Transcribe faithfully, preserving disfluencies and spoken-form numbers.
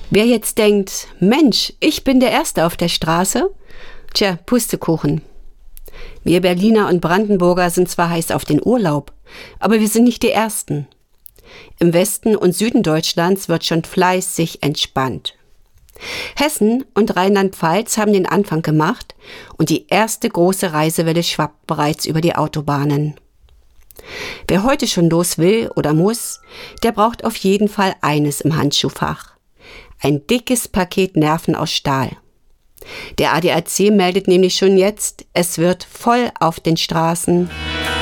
Wer jetzt denkt, Mensch, ich bin der Erste auf der Straße, tja, Pustekuchen. Wir Berliner und Brandenburger sind zwar heiß auf den Urlaub, aber wir sind nicht die Ersten. Im Westen und Süden Deutschlands wird schon fleißig entspannt. Hessen und Rheinland-Pfalz haben den Anfang gemacht und die erste große Reisewelle schwappt bereits über die Autobahnen. Wer heute schon los will oder muss, der braucht auf jeden Fall eines im Handschuhfach. Ein dickes Paket Nerven aus Stahl. Der A D A C meldet nämlich schon jetzt, es wird voll auf den Straßen.